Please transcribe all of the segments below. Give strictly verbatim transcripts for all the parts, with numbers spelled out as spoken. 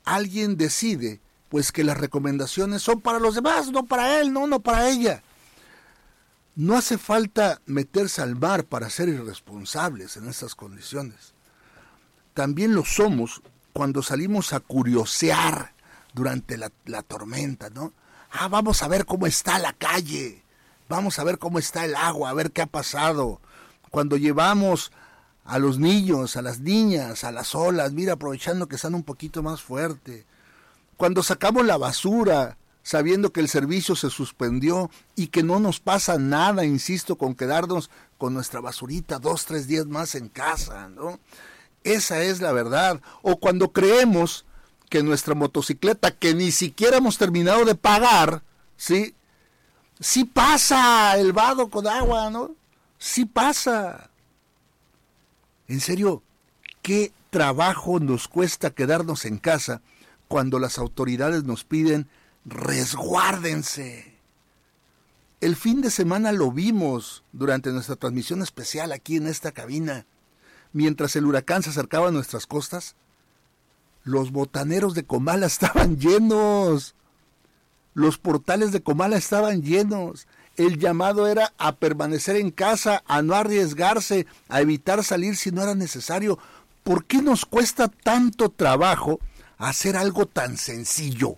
alguien decide pues que las recomendaciones son para los demás, no para él, no, no para ella. No hace falta meterse al mar para ser irresponsables en estas condiciones. También lo somos cuando salimos a curiosear durante la, la tormenta, ¿no? Ah, vamos a ver cómo está la calle, vamos a ver cómo está el agua, a ver qué ha pasado. Cuando llevamos a los niños, a las niñas, a las olas, mira, aprovechando que están un poquito más fuerte. Cuando sacamos la basura, sabiendo que el servicio se suspendió y que no nos pasa nada, insisto, con quedarnos con nuestra basurita dos, tres días más en casa, ¿no? Esa es la verdad. O cuando creemos que nuestra motocicleta, que ni siquiera hemos terminado de pagar, ¿sí? Sí pasa el vado con agua, ¿no? Sí pasa. En serio, ¿qué trabajo nos cuesta quedarnos en casa cuando las autoridades nos piden resguárdense? El fin de semana lo vimos durante nuestra transmisión especial aquí en esta cabina. Mientras el huracán se acercaba a nuestras costas, los botaneros de Comala estaban llenos. Los portales de Comala estaban llenos. El llamado era a permanecer en casa, a no arriesgarse, a evitar salir si no era necesario. ¿Por qué nos cuesta tanto trabajo hacer algo tan sencillo?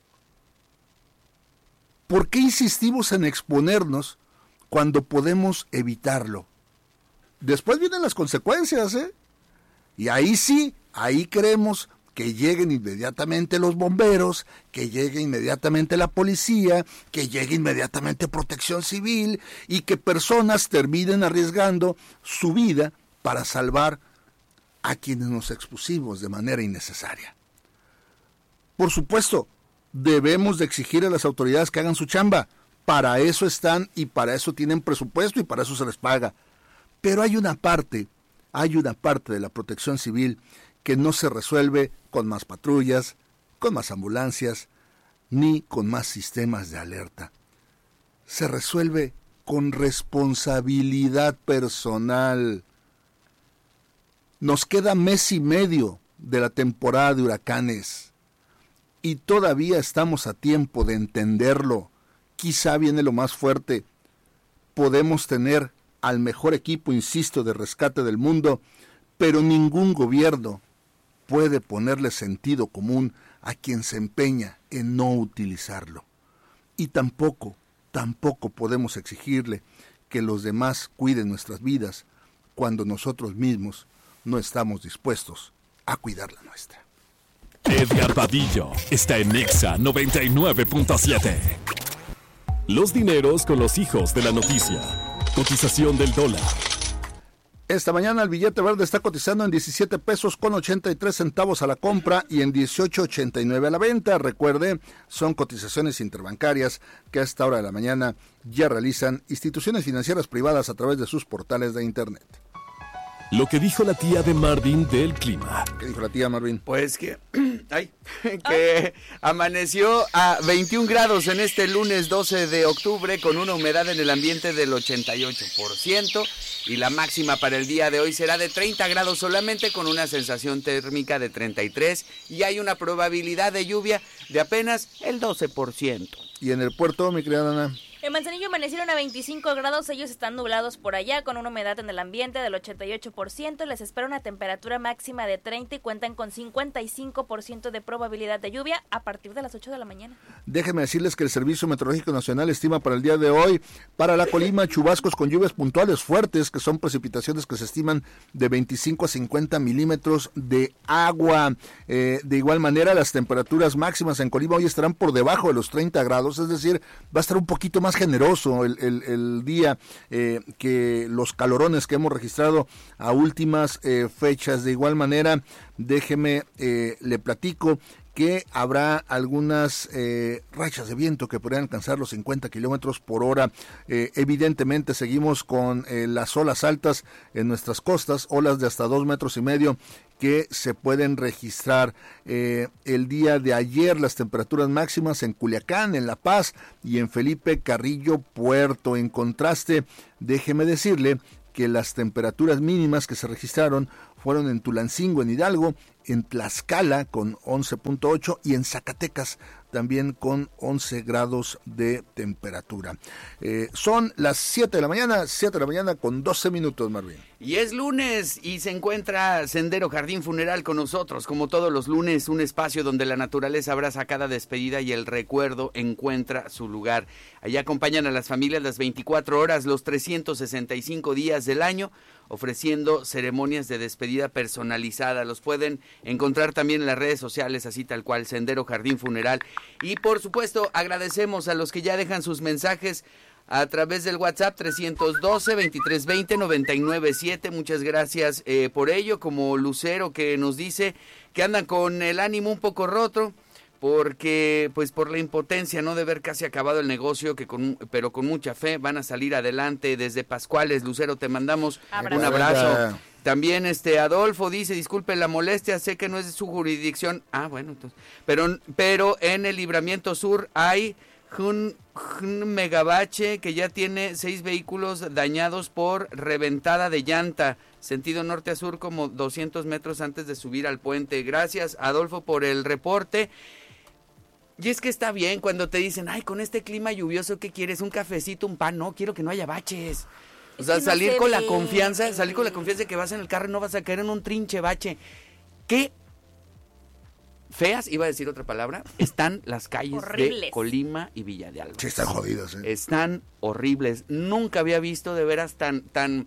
¿Por qué insistimos en exponernos cuando podemos evitarlo? Después vienen las consecuencias, ¿eh? Y ahí sí, ahí queremos que lleguen inmediatamente los bomberos, que llegue inmediatamente la policía, que llegue inmediatamente Protección Civil y que personas terminen arriesgando su vida para salvar a quienes nos expusimos de manera innecesaria. Por supuesto, debemos de exigir a las autoridades que hagan su chamba. Para eso están y para eso tienen presupuesto y para eso se les paga. Pero hay una parte, hay una parte de la Protección Civil que no se resuelve con más patrullas, con más ambulancias, ni con más sistemas de alerta. Se resuelve con responsabilidad personal. Nos queda mes y medio de la temporada de huracanes y todavía estamos a tiempo de entenderlo. Quizá viene lo más fuerte. Podemos tener al mejor equipo, insisto, de rescate del mundo, pero ningún gobierno puede ponerle sentido común a quien se empeña en no utilizarlo. Y tampoco, tampoco podemos exigirle que los demás cuiden nuestras vidas cuando nosotros mismos no estamos dispuestos a cuidar la nuestra. Edgar Badillo está en Nexa noventa y nueve punto siete. Los dineros con los hijos de la noticia. Cotización del dólar. Esta mañana el billete verde está cotizando en diecisiete pesos con ochenta y tres centavos a la compra y en dieciocho ochenta y nueve a la venta. Recuerde, son cotizaciones interbancarias que a esta hora de la mañana ya realizan instituciones financieras privadas a través de sus portales de internet. Lo que dijo la tía de Marvin del clima. ¿Qué dijo la tía Marvin? Pues que, ay, que amaneció a veintiún grados en este lunes doce de octubre con una humedad en el ambiente del ochenta y ocho por ciento y la máxima para el día de hoy será de treinta grados solamente con una sensación térmica de treinta y tres y hay una probabilidad de lluvia de apenas el doce por ciento. ¿Y en el puerto, mi querida Ana? En Manzanillo amanecieron a veinticinco grados, ellos están nublados por allá con una humedad en el ambiente del ochenta y ocho por ciento, les espera una temperatura máxima de treinta y cuentan con cincuenta y cinco por ciento de probabilidad de lluvia a partir de las ocho de la mañana. Déjenme decirles que el Servicio Meteorológico Nacional estima para el día de hoy, para la Colima, chubascos con lluvias puntuales fuertes, que son precipitaciones que se estiman de veinticinco a cincuenta milímetros de agua. Eh, de igual manera, las temperaturas máximas en Colima hoy estarán por debajo de los treinta grados, es decir, va a estar un poquito más generoso el, el, el día eh, que los calorones que hemos registrado a últimas eh, fechas. De igual manera, déjeme, eh, le platico que habrá algunas eh, rachas de viento que podrían alcanzar los cincuenta kilómetros por hora. Eh, evidentemente seguimos con eh, las olas altas en nuestras costas, olas de hasta dos metros y medio que se pueden registrar. Eh, el día de ayer las temperaturas máximas en Culiacán, en La Paz y en Felipe Carrillo Puerto. En contraste, déjeme decirle que las temperaturas mínimas que se registraron fueron en Tulancingo, en Hidalgo, en Tlaxcala con once punto ocho y en Zacatecas también con once grados de temperatura. Eh, son las siete de la mañana, siete de la mañana con doce minutos, Marvin. Y es lunes y se encuentra Sendero Jardín Funeral con nosotros, como todos los lunes, un espacio donde la naturaleza abraza cada despedida y el recuerdo encuentra su lugar. Allí acompañan a las familias las veinticuatro horas, los trescientos sesenta y cinco días del año, ofreciendo ceremonias de despedida personalizada. Los pueden encontrar también en las redes sociales, así tal cual, Sendero Jardín Funeral. Y por supuesto, agradecemos a los que ya dejan sus mensajes a través del WhatsApp trescientos doce, veintitrés veinte, noventa y nueve siete. Muchas gracias eh, por ello, como Lucero, que nos dice que andan con el ánimo un poco roto, porque pues por la impotencia, ¿no?, de ver casi acabado el negocio, que con pero con mucha fe van a salir adelante. Desde Pascuales, Lucero, te mandamos abrazo. un abrazo. También este Adolfo dice, disculpe la molestia, sé que no es de su jurisdicción. Ah, bueno, entonces, pero pero en el Libramiento Sur hay un, un megabache que ya tiene seis vehículos dañados por reventada de llanta, sentido norte a sur, como doscientos metros antes de subir al puente. Gracias, Adolfo, por el reporte. Y es que está bien cuando te dicen, ay, con este clima lluvioso, ¿qué quieres? ¿Un cafecito, un pan? No, quiero que no haya baches. O sea, salir con la confianza, salir con la confianza de que vas en el carro y no vas a caer en un trinche bache. ¿Qué feas, iba a decir otra palabra, están las calles horribles de Colima y Villa de Álvarez? Sí, están jodidas, ¿eh? Están horribles. Nunca había visto de veras tan tan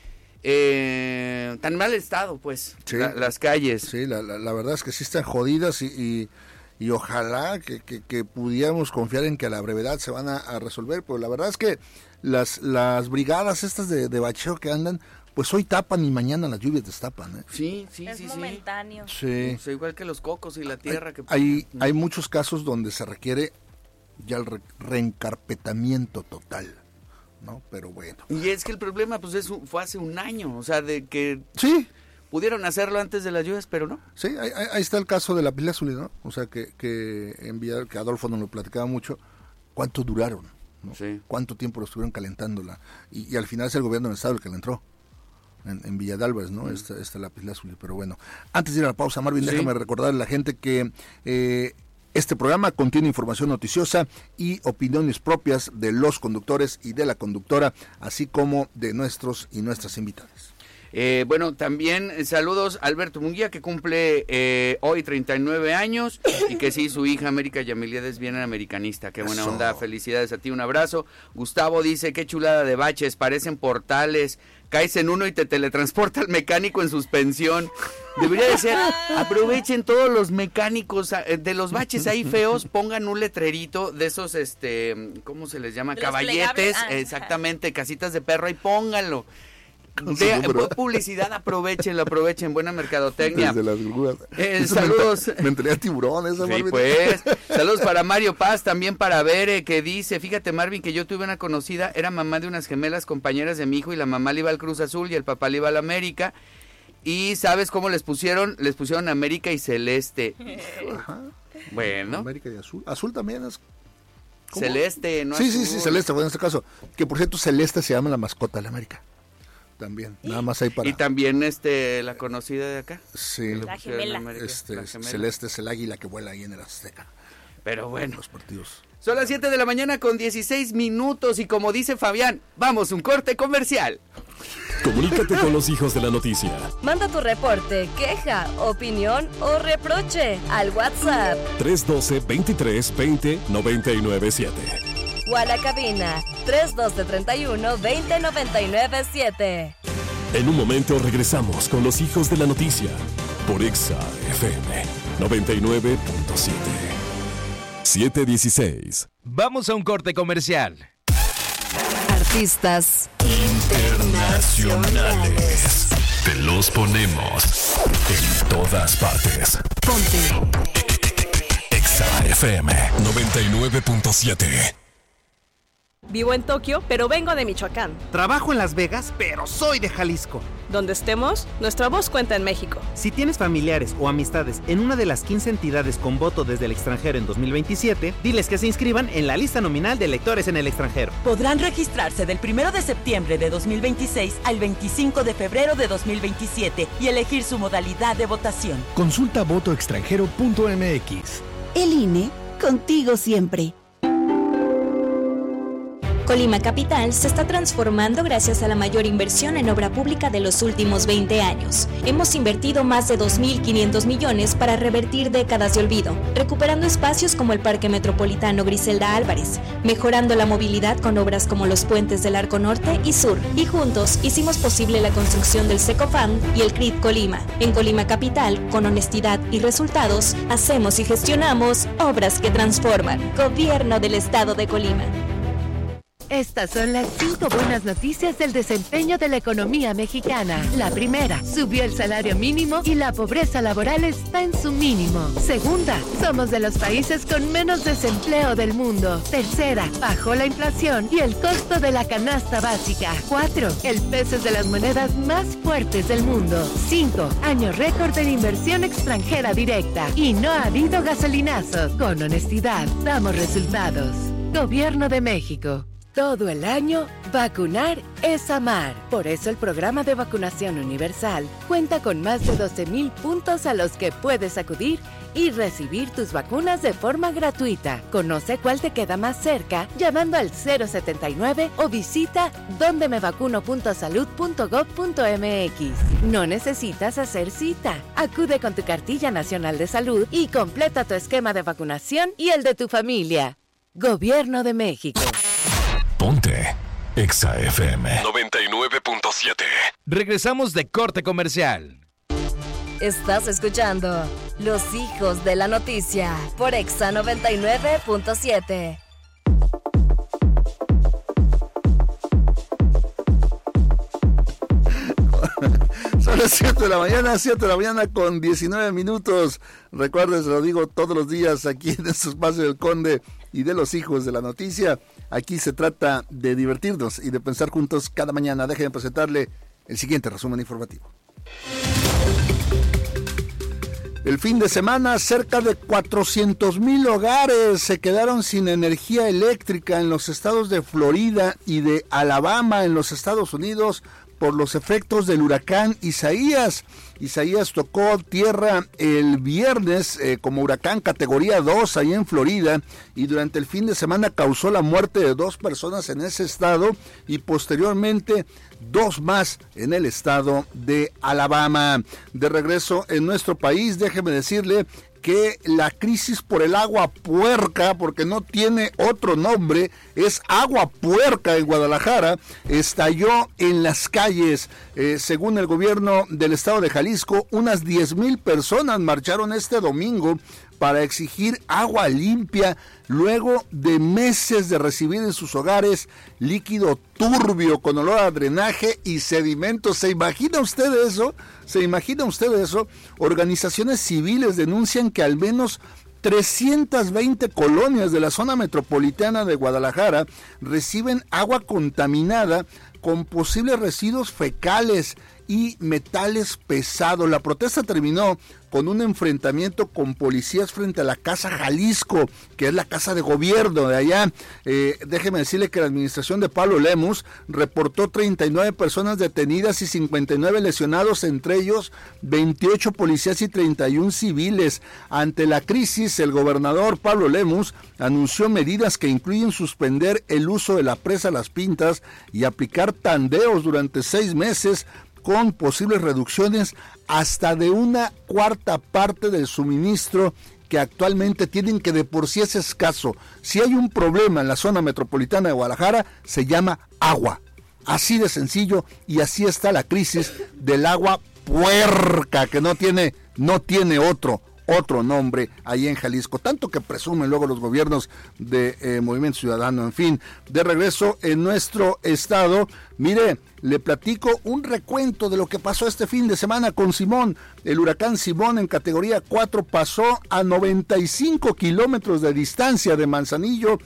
eh, tan mal estado, pues, sí, la, las calles. Sí, la, la, la verdad es que sí están jodidas y... y... y ojalá que, que, que pudiéramos confiar en que a la brevedad se van a, a resolver, pero la verdad es que las las brigadas estas de, de bacheo que andan, pues hoy tapan y mañana las lluvias destapan, ¿eh? Sí, sí, es sí. Es momentáneo. Sí. O sea, igual que los cocos y la tierra. Hay, que hay, hay muchos casos donde se requiere ya el re, reencarpetamiento total, ¿no? Pero bueno. Y es que el problema, pues, es, fue hace un año, o sea, de que... Sí. Pudieron hacerlo antes de las lluvias, pero no. Sí, ahí, ahí está el caso de la Pilazuli, ¿no? O sea, que, que, enviar, que Adolfo nos lo platicaba mucho. ¿Cuánto duraron? ¿No? Sí. ¿Cuánto tiempo lo estuvieron calentándola? Y, y al final es el gobierno del estado el que la entró. En, en Villa de Álvarez, ¿no? Mm. Esta, esta Lapislázuli, pero bueno. Antes de ir a la pausa, Marvin, sí. déjame recordarle a la gente que eh, este programa contiene información noticiosa y opiniones propias de los conductores y de la conductora, así como de nuestros y nuestras invitadas. Eh, bueno, también eh, saludos a Alberto Munguía, que cumple eh, hoy treinta y nueve años, y que sí, su hija América Yamilías es bien americanista. Qué buena Eso. onda, felicidades a ti, un abrazo. Gustavo dice, qué chulada de baches, parecen portales, caes en uno y te teletransporta al mecánico en suspensión. Debería de ser, aprovechen todos los mecánicos de los baches ahí feos, pongan un letrerito de esos, este, ¿cómo se les llama? Caballetes, ah, exactamente, casitas de perro, y pónganlo. De, publicidad, aprovechenlo, aprovechen, buena mercadotecnia. Desde las grúas. Eh, saludos. Me entré a tiburones. Sí, pues. Saludos para Mario Paz, también para Bere, que dice, fíjate, Marvin, que yo tuve una conocida, era mamá de unas gemelas compañeras de mi hijo, y la mamá le iba al Cruz Azul y el papá le iba al América. Y ¿sabes cómo les pusieron? Les pusieron América y Celeste. Ajá. Bueno. América y Azul. Azul también es... ¿Cómo? Celeste, ¿no? Sí, azul. sí, sí, Celeste, bueno, en este caso. Que por cierto, Celeste se llama la mascota de la América. También, nada más ahí para... Y también este la conocida de acá. Sí. La gemela. Este, la gemela. Celeste es el águila que vuela ahí en el Azteca. Pero bueno. Los partidos. Son las siete de la mañana con dieciséis minutos y como dice Fabián, vamos, un corte comercial. Comunícate con los hijos de la noticia. Manda tu reporte, queja, opinión o reproche al WhatsApp tres uno dos, veintitrés veinte, noventa y nueve siete. O a la cabina tres uno dos, treinta y uno, veinte, noventa y nueve siete. En un momento regresamos con los hijos de la noticia por Exa F M noventa y nueve punto siete. siete dieciséis. Vamos a un corte comercial. Artistas internacionales. Te los ponemos en todas partes. Ponte Exa F M noventa y nueve punto siete. Vivo en Tokio, pero vengo de Michoacán. Trabajo en Las Vegas, pero soy de Jalisco. Donde estemos, nuestra voz cuenta en México. Si tienes familiares o amistades en una de las quince entidades con voto desde el extranjero en dos mil veintisiete, diles que se inscriban en la lista nominal de electores en el extranjero. Podrán registrarse del primero de septiembre de dos mil veintiséis al veinticinco de febrero de dos mil veintisiete y elegir su modalidad de votación. Consulta voto extranjero punto m x. El I N E, contigo siempre. Colima Capital se está transformando gracias a la mayor inversión en obra pública de los últimos veinte años. Hemos invertido más de dos mil quinientos millones para revertir décadas de olvido, recuperando espacios como el Parque Metropolitano Griselda Álvarez, mejorando la movilidad con obras como los puentes del Arco Norte y Sur, y juntos hicimos posible la construcción del Secofam y el C R I T Colima. En Colima Capital, con honestidad y resultados, hacemos y gestionamos obras que transforman. Gobierno del Estado de Colima. Estas son las cinco buenas noticias del desempeño de la economía mexicana. La primera, subió el salario mínimo y la pobreza laboral está en su mínimo. Segunda, somos de los países con menos desempleo del mundo. Tercera, bajó la inflación y el costo de la canasta básica. Cuatro, el peso es de las monedas más fuertes del mundo. Cinco, año récord en inversión extranjera directa. Y no ha habido gasolinazos. Con honestidad, damos resultados. Gobierno de México. Todo el año, vacunar es amar. Por eso el programa de vacunación universal cuenta con más de doce mil puntos a los que puedes acudir y recibir tus vacunas de forma gratuita. Conoce cuál te queda más cerca llamando al cero setenta y nueve o visita donde me vacuno punto salud punto gob punto m x. No necesitas hacer cita. Acude con tu cartilla nacional de salud y completa tu esquema de vacunación y el de tu familia. Gobierno de México. Ponte Exa F M noventa y nueve punto siete. Regresamos de corte comercial. Estás escuchando Los Hijos de la Noticia por Exa noventa y nueve punto siete. Son las siete de la mañana, siete de la mañana con diecinueve minutos. Recuerden, se lo digo todos los días aquí en este espacio del Conde y de los Hijos de la Noticia. Aquí se trata de divertirnos y de pensar juntos cada mañana. Déjenme presentarle el siguiente resumen informativo. El fin de semana, cerca de cuatrocientos mil hogares se quedaron sin energía eléctrica en los estados de Florida y de Alabama en los Estados Unidos por los efectos del huracán Isaías. Isaías tocó tierra el viernes eh, como huracán categoría dos ahí en Florida y durante el fin de semana causó la muerte de dos personas en ese estado y posteriormente dos más en el estado de Alabama. De regreso en nuestro país, déjeme decirle que la crisis por el agua puerca, porque no tiene otro nombre, es agua puerca en Guadalajara, estalló en las calles. Eh, según el gobierno del estado de Jalisco, unas diez mil personas marcharon este domingo para exigir agua limpia luego de meses de recibir en sus hogares líquido turbio con olor a drenaje y sedimentos. ¿Se imagina usted eso? ¿Se imagina usted eso? Organizaciones civiles denuncian que al menos trescientas veinte colonias de la zona metropolitana de Guadalajara reciben agua contaminada con posibles residuos fecales y metales pesados. La protesta terminó con un enfrentamiento con policías frente a la Casa Jalisco, que es la casa de gobierno de allá. Eh, déjeme decirle que la administración de Pablo Lemus reportó treinta y nueve personas detenidas y cincuenta y nueve lesionados, entre ellos veintiocho policías y treinta y uno civiles. Ante la crisis, el gobernador Pablo Lemus anunció medidas que incluyen suspender el uso de la presa Las Pintas y aplicar tandeos durante seis meses con posibles reducciones hasta de una cuarta parte del suministro que actualmente tienen, que de por sí es escaso. Si hay un problema en la zona metropolitana de Guadalajara, se llama agua. Así de sencillo, y así está la crisis del agua puerca, que no tiene, no tiene otro. otro nombre ahí en Jalisco, tanto que presumen luego los gobiernos de eh, Movimiento Ciudadano. En fin, de regreso en nuestro estado, mire, le platico un recuento de lo que pasó este fin de semana con Simón. El huracán Simón en categoría cuatro pasó a noventa y cinco kilómetros de distancia de Manzanillo,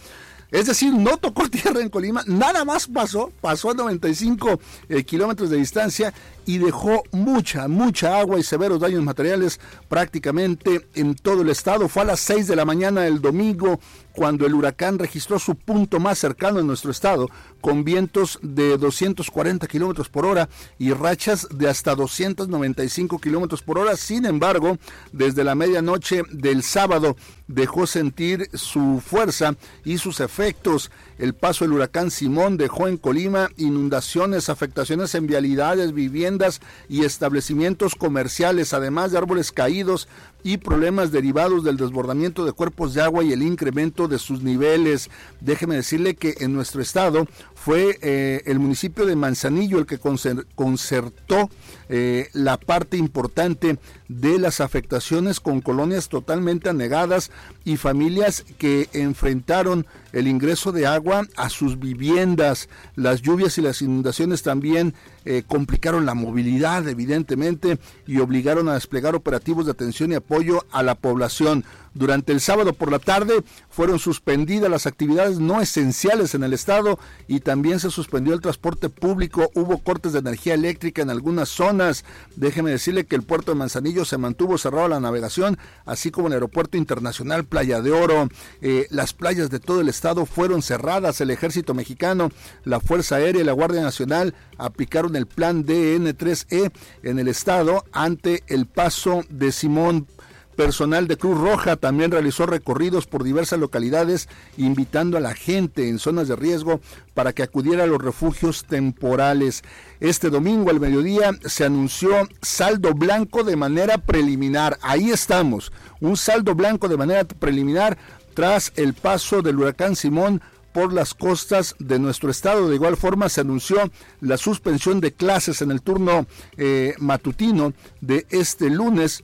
Es decir, no tocó tierra en Colima, nada más pasó, pasó a noventa y cinco eh, kilómetros de distancia y dejó mucha, mucha agua y severos daños materiales prácticamente en todo el estado. Fue a las seis de la mañana del domingo cuando el huracán registró su punto más cercano en nuestro estado, con vientos de doscientos cuarenta kilómetros por hora y rachas de hasta doscientos noventa y cinco kilómetros por hora. Sin embargo, desde la medianoche del sábado dejó sentir su fuerza y sus efectos. El paso del huracán Simón dejó en Colima inundaciones, afectaciones en vialidades, viviendas y establecimientos comerciales, además de árboles caídos y problemas derivados del desbordamiento de cuerpos de agua y el incremento de sus niveles. Déjeme decirle que en nuestro estado fue eh, el municipio de Manzanillo el que concer- concertó eh, la parte importante de las afectaciones, con colonias totalmente anegadas y familias que enfrentaron el ingreso de agua a sus viviendas. Las lluvias y las inundaciones también eh, complicaron la movilidad, evidentemente, y obligaron a desplegar operativos de atención y apoyo a la población. Durante el sábado por la tarde fueron suspendidas las actividades no esenciales en el estado y también se suspendió el transporte público. Hubo cortes de energía eléctrica en algunas zonas. Déjeme decirle que el puerto de Manzanillo se mantuvo cerrado a la navegación, así como el aeropuerto internacional Playa de Oro. Eh, las playas de todo el estado fueron cerradas. El ejército mexicano, la Fuerza Aérea y la Guardia Nacional aplicaron el plan D N tres E en el estado ante el paso de Simón. Personal de Cruz Roja también realizó recorridos por diversas localidades, invitando a la gente en zonas de riesgo para que acudiera a los refugios temporales. Este domingo al mediodía se anunció saldo blanco de manera preliminar. Ahí estamos, un saldo blanco de manera preliminar tras el paso del huracán Simón por las costas de nuestro estado. De igual forma se anunció la suspensión de clases en el turno eh, matutino de este lunes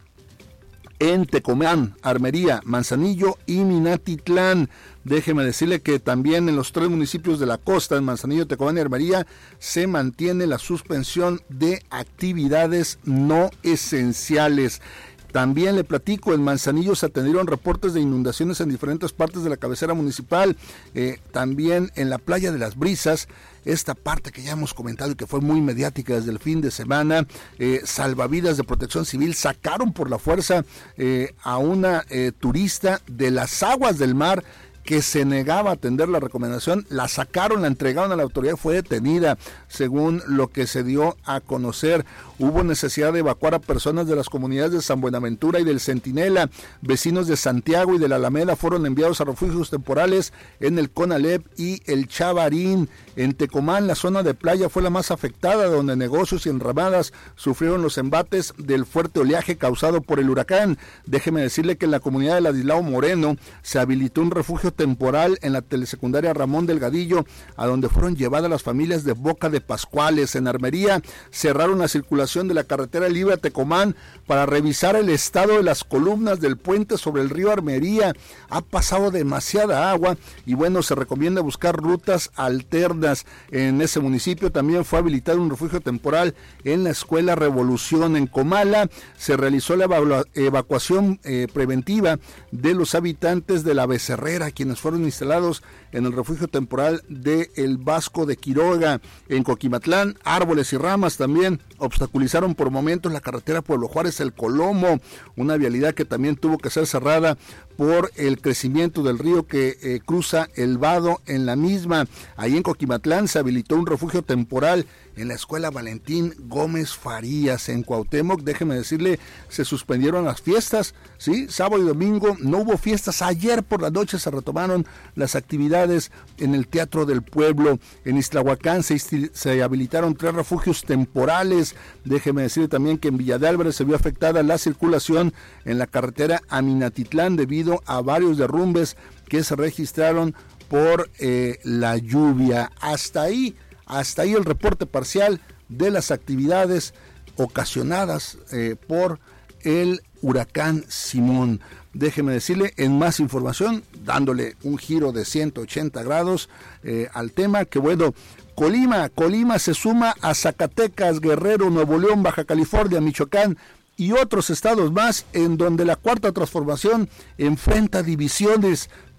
en Tecomán, Armería, Manzanillo y Minatitlán. Déjeme decirle que también en los tres municipios de la costa, en Manzanillo, Tecomán y Armería, se mantiene la suspensión de actividades no esenciales. También le platico, en Manzanillo se atendieron reportes de inundaciones en diferentes partes de la cabecera municipal, eh, también en la playa de las Brisas, esta parte que ya hemos comentado y que fue muy mediática desde el fin de semana. eh, salvavidas de Protección Civil sacaron por la fuerza eh, a una eh, turista de las aguas del mar que se negaba a atender la recomendación. La sacaron, la entregaron a la autoridad, fue detenida, según lo que se dio a conocer. Hubo necesidad de evacuar a personas de las comunidades de San Buenaventura y del Centinela. Vecinos de Santiago y de la Alameda fueron enviados a refugios temporales en el Conalep y el Chavarín. En Tecomán, la zona de playa fue la más afectada, donde negocios y enramadas sufrieron los embates del fuerte oleaje causado por el huracán. Déjeme decirle que en la comunidad de Ladislao Moreno se habilitó un refugio temporal en la telesecundaria Ramón Delgadillo, a donde fueron llevadas las familias de Boca de Pascuales. En Armería cerraron la circulación de la carretera libre a Tecomán para revisar el estado de las columnas del puente sobre el río Armería. Ha pasado demasiada agua y bueno, se recomienda buscar rutas alternas. En ese municipio también fue habilitado un refugio temporal en la escuela Revolución. En Comala se realizó la evalu- evacuación eh, preventiva de los habitantes de la Becerrera, quienes fueron instalados en el refugio temporal de El Vasco de Quiroga. En Coquimatlán, árboles y ramas también obstaculizaron por momentos la carretera Pueblo Juárez El Colomo, una vialidad que también tuvo que ser cerrada por el crecimiento del río que eh, cruza el vado en la misma. Ahí en Coquimatlán se habilitó un refugio temporal en la escuela Valentín Gómez Farías. En Cuauhtémoc, déjeme decirle, se suspendieron las fiestas, ¿sí? Sábado y domingo no hubo fiestas. Ayer por la noche se retomaron las actividades en el Teatro del Pueblo. En Ixtlahuacán se, se habilitaron tres refugios temporales. Déjeme decirle también que en Villa de Álvarez se vio afectada la circulación en la carretera a Minatitlán debido a varios derrumbes que se registraron por eh, la lluvia. Hasta ahí, hasta ahí el reporte parcial de las actividades ocasionadas eh, por el huracán Simón. Déjeme decirle, en más información, dándole un giro de ciento ochenta grados eh, al tema, que bueno, Colima, Colima se suma a Zacatecas, Guerrero, Nuevo León, Baja California, Michoacán y otros estados más, en donde la Cuarta Transformación enfrenta divisiones.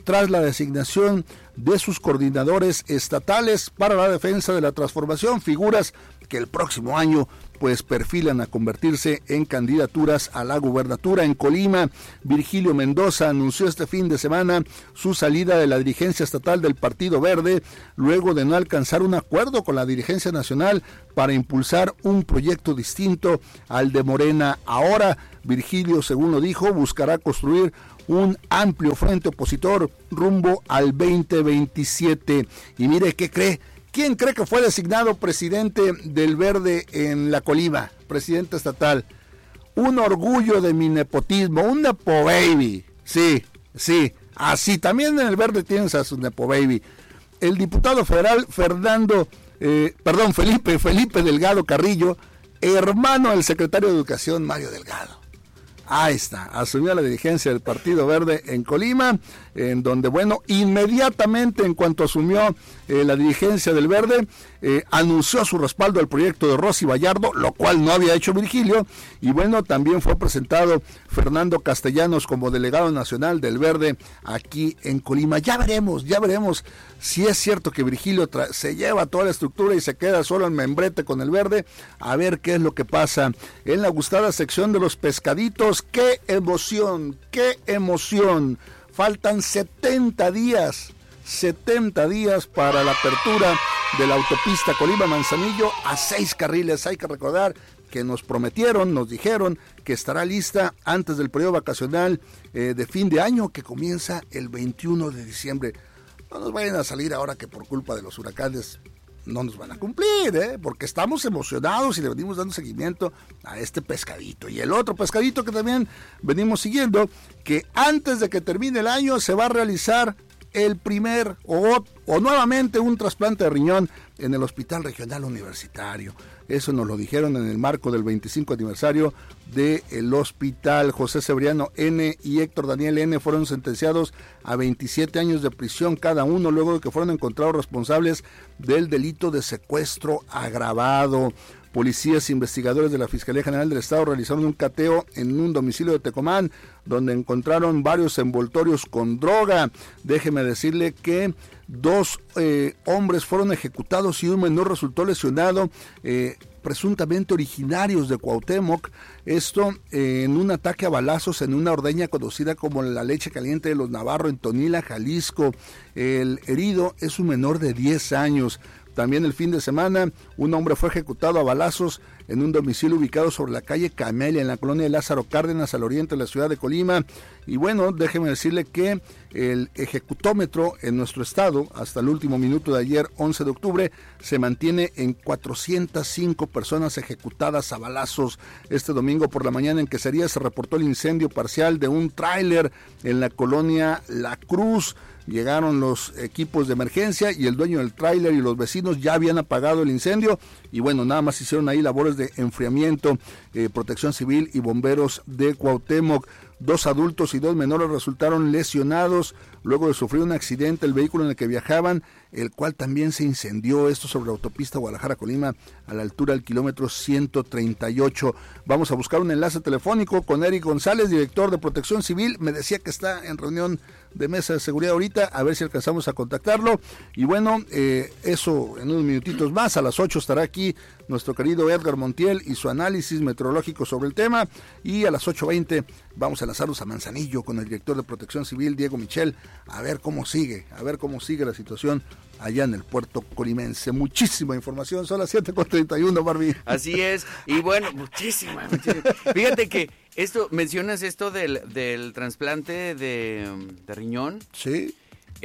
tras la designación de sus coordinadores estatales para la defensa de la transformación, figuras que el próximo año pues perfilan a convertirse en candidaturas a la gubernatura. En Colima, Virgilio Mendoza anunció este fin de semana su salida de la dirigencia estatal del Partido Verde, luego de no alcanzar un acuerdo con la dirigencia nacional para impulsar un proyecto distinto al de Morena. Ahora, Virgilio, según lo dijo, buscará construir un amplio frente opositor rumbo al veinte veintisiete. Y mire, ¿qué cree? ¿Quién cree que fue designado presidente del Verde en la Colima? Presidente estatal. Un orgullo de mi nepotismo, un nepo baby. Sí, sí, así también en el Verde tienes a su nepo baby. El diputado federal Fernando, eh, perdón, Felipe, Felipe Delgado Carrillo, hermano del secretario de Educación Mario Delgado. Ahí está, asumió la dirigencia del Partido Verde en Colima, en donde, bueno, inmediatamente en cuanto asumió eh, la dirigencia del Verde, eh, anunció su respaldo al proyecto de Rosy Vallardo, lo cual no había hecho Virgilio, y bueno, también fue presentado Fernando Castellanos como delegado nacional del Verde aquí en Colima. Ya veremos, ya veremos si es cierto que Virgilio tra- se lleva toda la estructura y se queda solo en membrete con el Verde, a ver qué es lo que pasa en la gustada sección de los pescaditos. ¡Qué emoción! ¡Qué emoción! Faltan setenta días, setenta días para la apertura de la autopista Colima-Manzanillo a seis carriles. Hay que recordar que nos prometieron, nos dijeron que estará lista antes del periodo vacacional eh, de fin de año, que comienza el veintiuno de diciembre. No nos vayan a salir ahora que por culpa de los huracanes no nos van a cumplir, ¿eh? Porque estamos emocionados y le venimos dando seguimiento a este pescadito. Y el otro pescadito que también venimos siguiendo, que antes de que termine el año se va a realizar el primer o, o nuevamente un trasplante de riñón en el Hospital Regional Universitario. Eso nos lo dijeron en el marco del veinticinco aniversario del hospital. José Cebriano N. y Héctor Daniel N. fueron sentenciados a veintisiete años de prisión cada uno, luego de que fueron encontrados responsables del delito de secuestro agravado. Policías e investigadores de la Fiscalía General del Estado realizaron un cateo en un domicilio de Tecomán, donde encontraron varios envoltorios con droga. Déjeme decirle que dos eh, hombres fueron ejecutados y un menor resultó lesionado, eh, presuntamente originarios de Cuauhtémoc. Esto eh, en un ataque a balazos en una ordeña conocida como la Leche Caliente de los Navarro en Tonila, Jalisco. El herido es un menor de diez años. También el fin de semana, un hombre fue ejecutado a balazos en un domicilio ubicado sobre la calle Camelia, en la colonia de Lázaro Cárdenas, al oriente de la ciudad de Colima. Y bueno, déjeme decirle que el ejecutómetro en nuestro estado, hasta el último minuto de ayer, once de octubre, se mantiene en cuatrocientas cinco personas ejecutadas a balazos. Este domingo por la mañana en Quesería se reportó el incendio parcial de un tráiler en la colonia La Cruz. Llegaron los equipos de emergencia y el dueño del tráiler y los vecinos ya habían apagado el incendio y bueno, nada más hicieron ahí labores de enfriamiento, eh, Protección Civil y bomberos de Cuauhtémoc. Dos adultos y dos menores resultaron lesionados luego de sufrir un accidente el vehículo en el que viajaban, el cual también se incendió, esto sobre la autopista Guadalajara-Colima a la altura del kilómetro ciento treinta y ocho. Vamos a buscar un enlace telefónico con Eric González, director de Protección Civil. Me decía que está en reunión de mesa de seguridad ahorita, a ver si alcanzamos a contactarlo. Y bueno, eh, eso en unos minutitos más, a las ocho estará aquí nuestro querido Edgar Montiel y su análisis meteorológico sobre el tema. Y a las ocho veinte vamos a lanzarnos a Manzanillo con el director de Protección Civil, Diego Michel, a ver cómo sigue, a ver cómo sigue la situación allá en el puerto colimense. Muchísima información, son las siete con treinta y uno, Barbie. Así es, y bueno, muchísima, muchísima. Fíjate que esto, mencionas esto del, del trasplante de, de riñón. Sí.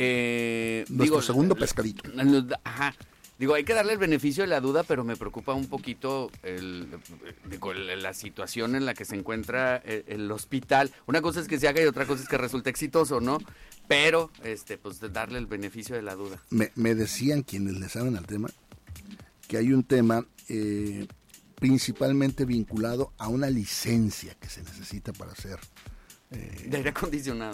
Eh, Nuestro digo, segundo pescadito. Ajá. Digo, hay que darle el beneficio de la duda, pero me preocupa un poquito el, digo, la situación en la que se encuentra el, el hospital. Una cosa es que se haga y otra cosa es que resulte exitoso, ¿no? Pero, este, pues, darle el beneficio de la duda. Me, me decían quienes le saben al tema que hay un tema eh, principalmente vinculado a una licencia que se necesita para hacer Eh, de aire acondicionado.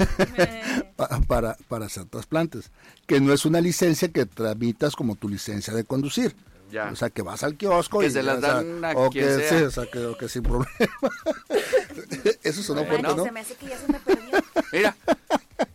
para, para, para hacer trasplantes, que no es una licencia que tramitas como tu licencia de conducir. Ya. O sea, que vas al kiosco que y se las dan a o quien que, sea. Sí, o sea, que, o que sin problema. Eso sonó fuerte, ¿no? Se me hace que ya se me perdió. Mira, todavía casi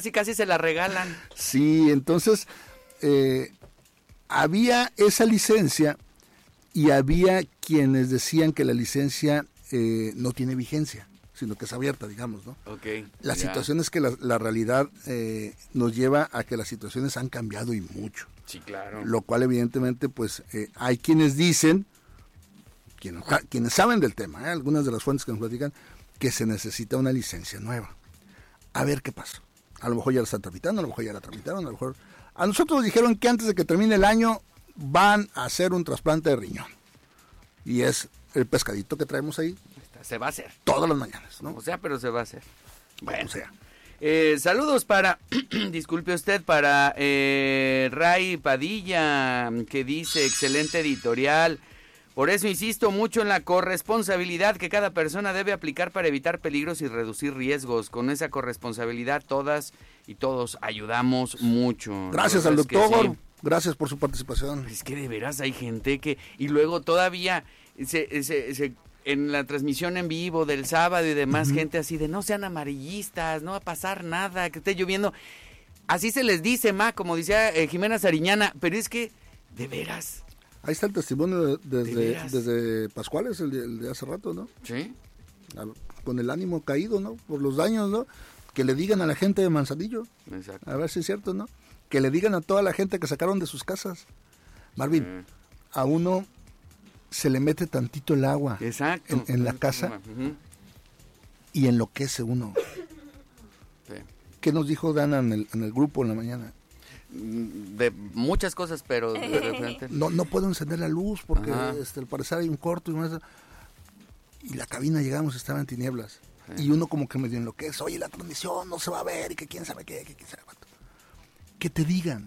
casi casi se la regalan. Sí, entonces eh, había esa licencia y había quienes decían que la licencia eh, no tiene vigencia, sino que es abierta, digamos, ¿no? Okay, la ya. situación es que la, la realidad eh, nos lleva a que las situaciones han cambiado y mucho. Sí, claro. Lo cual evidentemente pues eh, hay quienes dicen, quienes, quienes saben del tema, ¿eh? algunas de las fuentes que nos platican, que se necesita una licencia nueva. A ver qué pasa. A lo mejor ya la están tramitando, a lo mejor ya la tramitaron, a lo mejor... A nosotros nos dijeron que antes de que termine el año van a hacer un trasplante de riñón. Y es el pescadito que traemos ahí. Se va a hacer. Todas las mañanas, ¿no? O sea, pero se va a hacer. Bueno, o sea. Eh, saludos para, disculpe usted, para eh, Ray Padilla, que dice, excelente editorial. Por eso insisto mucho en la corresponsabilidad que cada persona debe aplicar para evitar peligros y reducir riesgos. Con esa corresponsabilidad todas y todos ayudamos mucho. Gracias al doctor, sí. Gracias por su participación. Es que de veras hay gente que... Y luego todavía se... se, se en la transmisión en vivo del sábado y demás, uh-huh. gente así de no sean amarillistas, no va a pasar nada, que esté lloviendo. Así se les dice, ma, como decía eh, Jimena Sariñana, pero es que, de veras. Ahí está el testimonio de, desde, de desde Pascuales, el de, el de hace rato, ¿no? Sí. A, con el ánimo caído, ¿no? Por los daños, ¿no? Que le digan a la gente de Manzanillo. Exacto. A ver si es cierto, ¿no? Que le digan a toda la gente que sacaron de sus casas. Marvin, sí. a uno... se le mete tantito el agua Exacto. en, en la casa uh-huh. y enloquece uno. Sí. ¿Qué nos dijo Dana en el, en el grupo en la mañana? De muchas cosas, pero de repente... No, no puedo encender la luz porque este, al parecer hay un corto y más. Y la cabina llegamos, estaba en tinieblas. Sí. Y uno como que medio enloquece. Oye, la transmisión no se va a ver y que quién sabe qué, que quién sabe cuánto. Que te digan,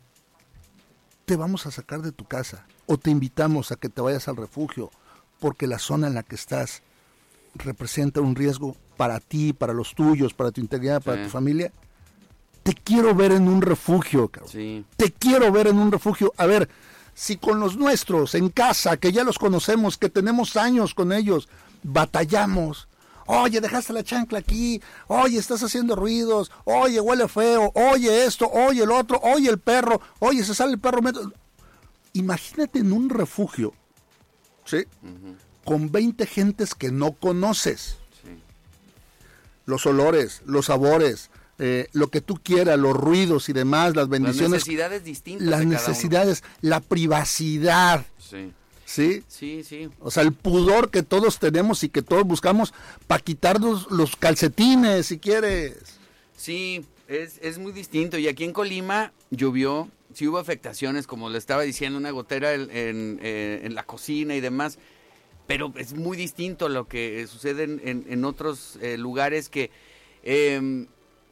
te vamos a sacar de tu casa o te invitamos a que te vayas al refugio porque la zona en la que estás representa un riesgo para ti, para los tuyos, para tu integridad, para sí. tu familia. Te quiero ver en un refugio, cabrón. Sí. Te quiero ver en un refugio. A ver, si con los nuestros en casa, que ya los conocemos, que tenemos años con ellos, batallamos. Oye, dejaste la chancla aquí. Oye, estás haciendo ruidos. Oye, huele feo. Oye, esto. Oye, el otro. Oye, el perro. Oye, se sale el perro. Imagínate en un refugio, ¿sí? Uh-huh. Con veinte gentes que no conoces. Sí. Los olores, los sabores, eh, lo que tú quieras, los ruidos y demás, las bendiciones. Las necesidades distintas. Las de cada necesidades, uno. La privacidad. Sí. ¿Sí? Sí, sí. O sea, el pudor que todos tenemos y que todos buscamos para quitarnos los calcetines, si quieres. Sí, es, es muy distinto. Y aquí en Colima llovió, sí hubo afectaciones, como le estaba diciendo, una gotera en, en, en la cocina y demás. Pero es muy distinto lo que sucede en, en, en otros eh, lugares que... Eh,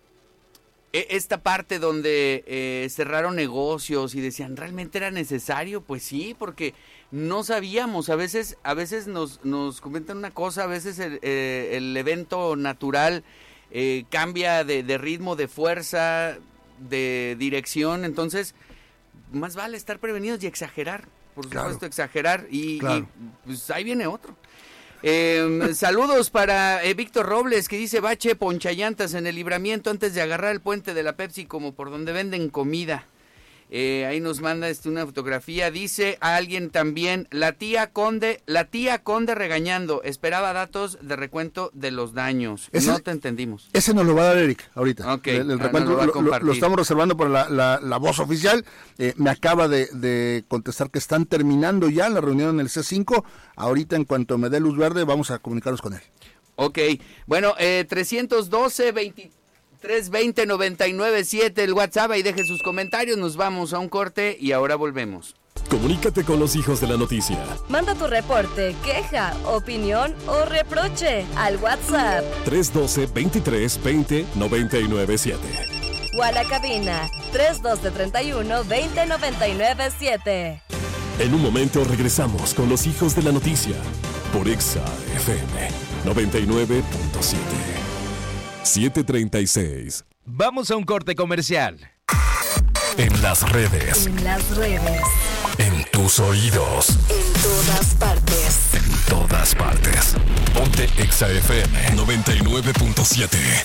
esta parte donde eh, cerraron negocios y decían, ¿realmente era necesario? Pues sí, porque no sabíamos, a veces a veces nos, nos comentan una cosa, a veces el, eh, el evento natural eh, cambia de, de ritmo, de fuerza, de dirección, entonces más vale estar prevenidos y exagerar, por claro. supuesto, exagerar, y, claro. y pues ahí viene otro. Eh, saludos para eh, Víctor Robles, que dice, bache ponchallantas en el Libramiento antes de agarrar el puente de la Pepsi, como por donde venden comida. Eh, ahí nos manda este, una fotografía. Dice a alguien también, la tía Conde, la tía Conde regañando, esperaba datos de recuento de los daños. Ese, no te entendimos. Ese nos lo va a dar Eric ahorita. Okay. El, el Ah, recuento no lo, lo, lo, lo estamos reservando para la, la, la voz oficial. Eh, me acaba de, de contestar que están terminando ya la reunión en el C cinco. Ahorita, en cuanto me dé luz verde, vamos a comunicarnos con él. Ok, bueno, eh, trescientos doce, veintitrés veinte, noventa y nueve siete el WhatsApp, y deje sus comentarios, nos vamos a un corte y ahora volvemos. Comunícate con los hijos de la noticia. Manda tu reporte, queja, opinión o reproche al WhatsApp tres uno dos, veintitrés veinte, noventa y nueve siete. O a la cabina tres uno dos, treinta y uno, veinte, noventa y nueve siete. En un momento regresamos con los hijos de la noticia por Exa F M noventa y nueve punto siete. siete treinta y seis. Vamos a un corte comercial. En las redes. En las redes. En tus oídos. En todas partes. En todas partes. Ponte Exa F M noventa y nueve punto siete.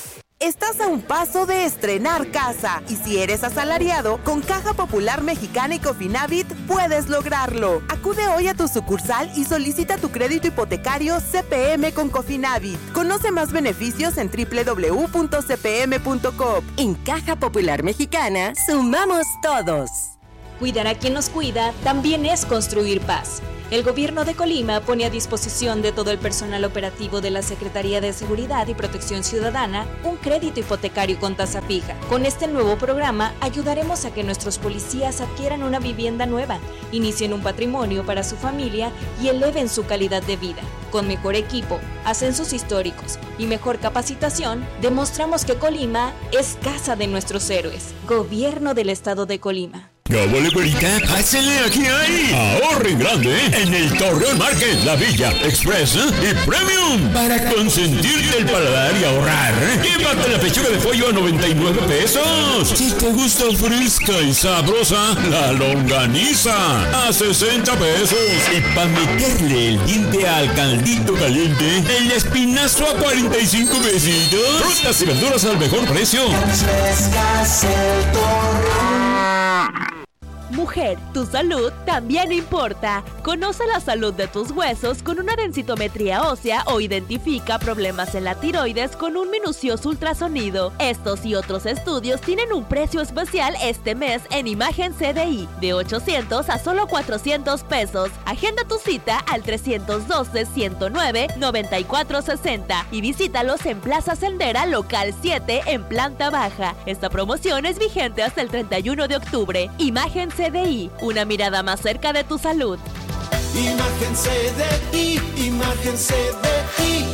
estás a un paso de estrenar casa. Y si eres asalariado, con Caja Popular Mexicana y Cofinavit puedes lograrlo. Acude hoy a tu sucursal y solicita tu crédito hipotecario C P M con Cofinavit. Conoce más beneficios en doble u doble u doble u punto c p m punto com. En Caja Popular Mexicana, sumamos todos. Cuidar a quien nos cuida también es construir paz. El Gobierno de Colima pone a disposición de todo el personal operativo de la Secretaría de Seguridad y Protección Ciudadana un crédito hipotecario con tasa fija. Con este nuevo programa ayudaremos a que nuestros policías adquieran una vivienda nueva, inicien un patrimonio para su familia y eleven su calidad de vida. Con mejor equipo, ascensos históricos y mejor capacitación, demostramos que Colima es casa de nuestros héroes. Gobierno del Estado de Colima. ¡Cábole, güerita! ¡Pásale, aquí hay! ¡Ahorre grande en el Torreón Market, La Villa, Express y Premium! Para consentirte el paladar y ahorrar, llévate la pechuga de pollo a noventa y nueve pesos. Si te gusta fresca y sabrosa, la longaniza a sesenta pesos. Y para meterle el diente al caldito caliente, el espinazo a cuarenta y cinco pesitos. Frutas y verduras al mejor precio. Frescas el Torreón. Mujer, tu salud también importa. Conoce la salud de tus huesos con una densitometría ósea o identifica problemas en la tiroides con un minucioso ultrasonido. Estos y otros estudios tienen un precio especial este mes en Imagen C D I, de ochocientos a solo cuatrocientos pesos. Agenda tu cita al trescientos doce, ciento nueve, noventa y cuatro sesenta y visítalos en Plaza Sendera, local siete, en planta baja. Esta promoción es vigente hasta el treinta y uno de octubre. Imagen C D I, una mirada más cerca de tu salud. Imagen C D I, Imagen C D I.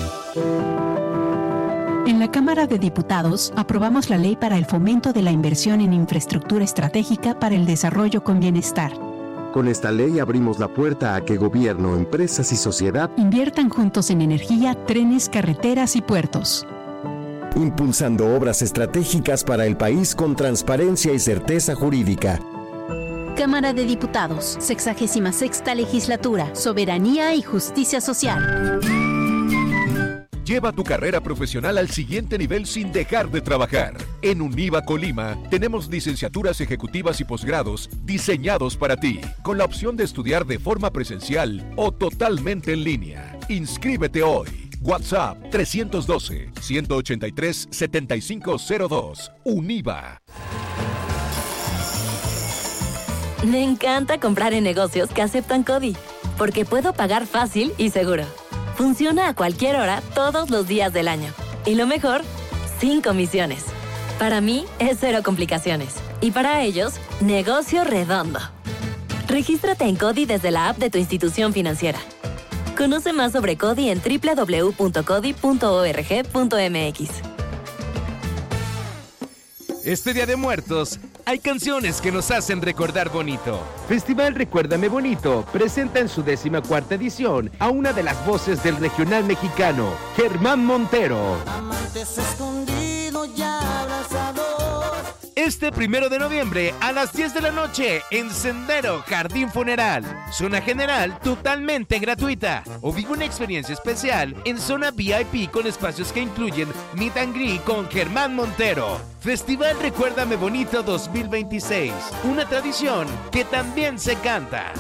En la Cámara de Diputados aprobamos la ley para el fomento de la inversión en infraestructura estratégica para el desarrollo con bienestar. Con esta ley abrimos la puerta a que gobierno, empresas y sociedad inviertan juntos en energía, trenes, carreteras y puertos. Impulsando obras estratégicas para el país con transparencia y certeza jurídica. Cámara de Diputados, sexagésima sexta legislatura, soberanía y justicia social. Lleva tu carrera profesional al siguiente nivel sin dejar de trabajar. En Univa Colima tenemos licenciaturas ejecutivas y posgrados diseñados para ti, con la opción de estudiar de forma presencial o totalmente en línea. Inscríbete hoy. WhatsApp trescientos doce, ciento ochenta y tres, setenta y cinco cero dos. Univa. Me encanta comprar en negocios que aceptan CODI, porque puedo pagar fácil y seguro. Funciona a cualquier hora, todos los días del año. Y lo mejor, sin comisiones. Para mí, es cero complicaciones. Y para ellos, negocio redondo. Regístrate en CODI desde la app de tu institución financiera. Conoce más sobre CODI en doble u doble u doble u punto codi punto org punto m x. Este Día de Muertos, hay canciones que nos hacen recordar bonito. Festival Recuérdame Bonito presenta en su décima cuarta edición a una de las voces del regional mexicano, Germán Montero. Amantes escondidos ya abrazados. Este primero de noviembre a las diez de la noche en Sendero Jardín Funeral. Zona general totalmente gratuita. O vive una experiencia especial en zona V I P con espacios que incluyen Meet and Greet con Germán Montero. Festival Recuérdame Bonito dos mil veintiséis. Una tradición que también se canta.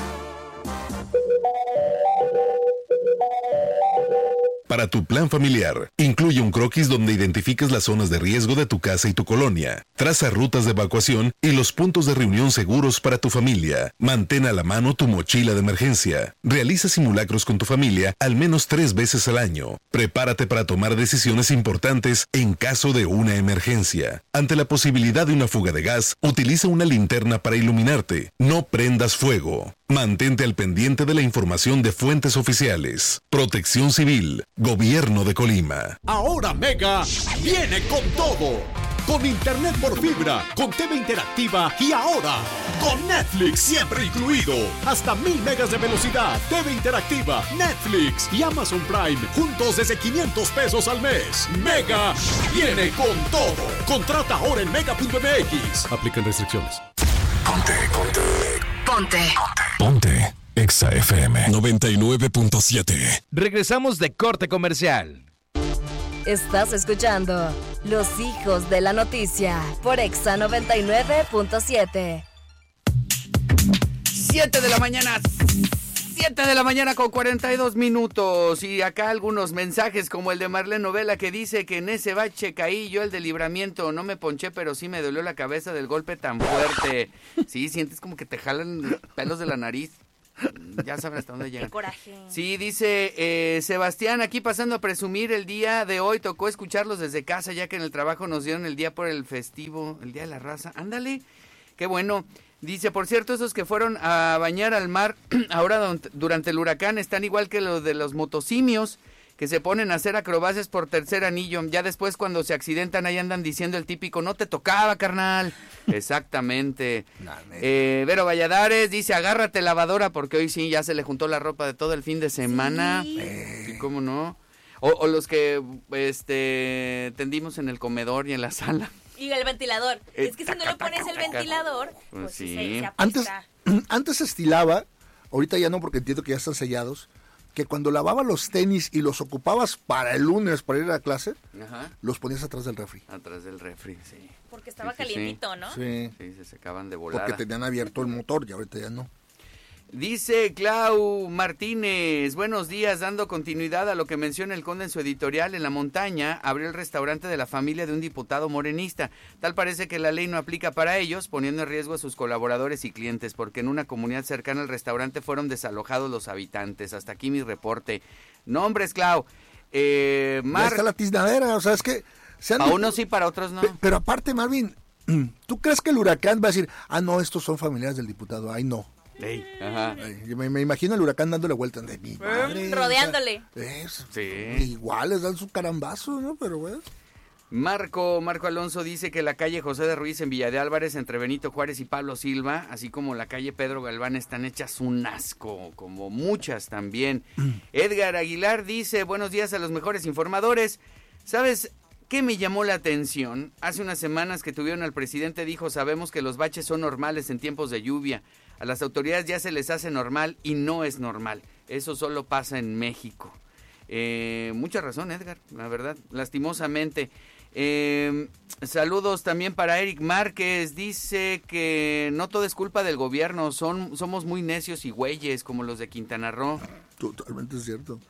Para tu plan familiar, incluye un croquis donde identifiques las zonas de riesgo de tu casa y tu colonia. Traza rutas de evacuación y los puntos de reunión seguros para tu familia. Mantén a la mano tu mochila de emergencia. Realiza simulacros con tu familia al menos tres veces al año. Prepárate para tomar decisiones importantes en caso de una emergencia. Ante la posibilidad de una fuga de gas, utiliza una linterna para iluminarte. No prendas fuego. Mantente al pendiente de la información de fuentes oficiales. Protección Civil, Gobierno de Colima. Ahora Mega viene con todo. Con internet por fibra, con T V interactiva y ahora con Netflix siempre incluido. Hasta mil megas de velocidad, T V interactiva, Netflix y Amazon Prime juntos desde quinientos pesos al mes. Mega viene con todo. Contrata ahora en mega punto m x. Aplican restricciones. Ponte, ponte. Ponte. Ponte. Exa F M noventa y nueve punto siete. Regresamos de corte comercial. Estás escuchando Los Hijos de la Noticia por Exa noventa y nueve punto siete. siete de la mañana, siete de la mañana con cuarenta y dos minutos. Y acá algunos mensajes como el de Marlene Novela, que dice que en ese bache caí yo, el de Libramiento. No me ponché, pero sí me dolió la cabeza del golpe tan fuerte. Sí, sientes como que te jalan pelos de la nariz. Ya saben hasta dónde llegan. Qué coraje. Sí, dice eh, Sebastián, aquí pasando a presumir el día de hoy. Tocó escucharlos desde casa, ya que en el trabajo nos dieron el día por el festivo, el Día de la Raza. Ándale, qué bueno. Dice, por cierto, esos que fueron a bañar al mar ahora durante el huracán están igual que los de los motosimios, que se ponen a hacer acrobacias por tercer anillo. Ya después, cuando se accidentan, ahí andan diciendo el típico, no te tocaba, carnal. Exactamente. eh, Vero Valladares dice, agárrate lavadora, porque hoy sí ya se le juntó la ropa de todo el fin de semana. Sí, sí, ¿cómo no? O, o los que este tendimos en el comedor y en la sala. Y el ventilador. Es que si no le pones el ventilador, pues, pues sí. Se, se antes, antes se estilaba, ahorita ya no, porque entiendo que ya están sellados, que cuando lavaba los tenis y los ocupabas para el lunes para ir a la clase, ajá, los ponías atrás del refri. Atrás del refri, sí. Porque estaba sí, sí, calientito, sí. ¿no? Sí. Sí, se secaban de volada. Porque tenían abierto el motor y ahorita ya no. Dice Clau Martínez, buenos días, dando continuidad a lo que menciona el Conde en su editorial. En la montaña abrió el restaurante de la familia de un diputado morenista. Tal parece que la ley no aplica para ellos, poniendo en riesgo a sus colaboradores y clientes, porque en una comunidad cercana al restaurante fueron desalojados los habitantes. Hasta aquí mi reporte. Nombres, Clau. Eh, Mar... Ya está la tiznadera, o sea, es que... Para han... unos sí, para otros no. Pe- pero aparte, Marvin, ¿tú crees que el huracán va a decir, ah, no, estos son familiares del diputado? Ay, no. Ey, ajá. Ay, me, me imagino el huracán dándole vuelta de mi madre, rodeándole. O sea, es, sí. Igual les dan su carambazo, ¿no? Pero bueno. Marco, Marco Alonso dice que la calle José de Ruiz en Villa de Álvarez, entre Benito Juárez y Pablo Silva, así como la calle Pedro Galván, están hechas un asco, como muchas también. Edgar Aguilar dice, buenos días a los mejores informadores. ¿Sabes qué me llamó la atención? Hace unas semanas que tuvieron al presidente, dijo, sabemos que los baches son normales en tiempos de lluvia. A las autoridades ya se les hace normal y no es normal. Eso solo pasa en México. Eh, mucha razón, Edgar, la verdad, lastimosamente. Eh, saludos también para Eric Márquez. Dice que no todo es culpa del gobierno, son somos muy necios y güeyes como los de Quintana Roo. Totalmente cierto.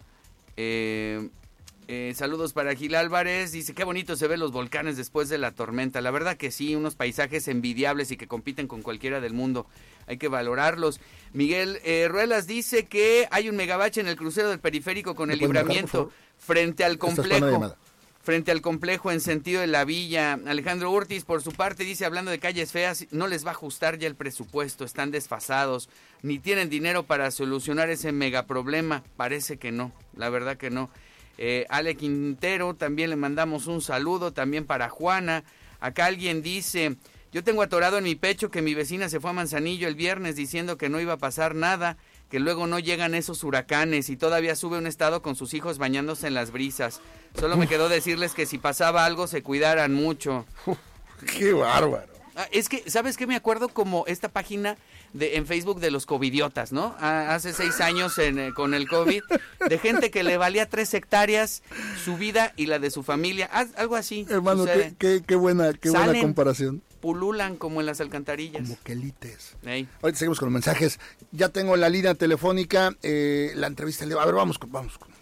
Eh... Eh, saludos para Gil Álvarez, dice, qué bonito se ven los volcanes después de la tormenta. La verdad que sí, unos paisajes envidiables y que compiten con cualquiera del mundo. Hay que valorarlos. Miguel eh, Ruelas dice que hay un megabache en el crucero del periférico con el Libramiento frente al complejo. Frente al complejo en sentido de la Villa. Alejandro Urtiz, por su parte, dice, hablando de calles feas, no les va a ajustar ya el presupuesto, están desfasados, ni tienen dinero para solucionar ese megaproblema. Parece que no, la verdad que no. Eh, Ale Quintero, también le mandamos un saludo, también para Juana. Acá alguien dice, yo tengo atorado en mi pecho que mi vecina se fue a Manzanillo el viernes diciendo que no iba a pasar nada, que luego no llegan esos huracanes y todavía sube un estado con sus hijos bañándose en las brisas. Solo me quedó decirles que si pasaba algo se cuidaran mucho. ¡Qué bárbaro! Ah, es que, ¿sabes qué? Me acuerdo como esta página de en Facebook de los covidiotas, ¿no? Ah, hace seis años en, eh, con el COVID, de gente que le valía tres hectáreas su vida y la de su familia, ah, algo así. Hermano, qué, qué, qué buena, qué Salen, buena comparación. Pululan como en las alcantarillas. Como que élites. Hey. Ahorita seguimos con los mensajes. Ya tengo la línea telefónica, eh, la entrevista. A ver, vamos con, vamos con.